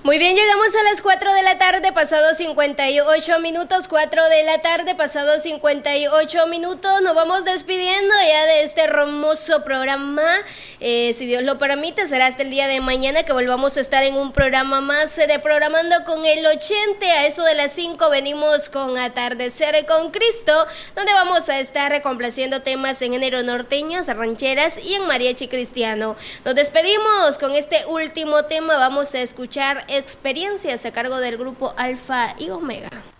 Muy bien, llegamos a las 4 de la tarde, pasado 58 minutos, 4 de la tarde, pasado 58 minutos. Nos vamos despidiendo ya de este hermoso programa. Si Dios lo permite, será hasta el día de mañana que volvamos a estar en un programa más de Programando con el 80. A eso de las 5 venimos con Atardecer con Cristo, donde vamos a estar complaciendo temas en género norteños, rancheras y en mariachi cristiano. Nos despedimos con este último tema. Vamos a escuchar Experiencias a cargo del grupo Alfa y Omega.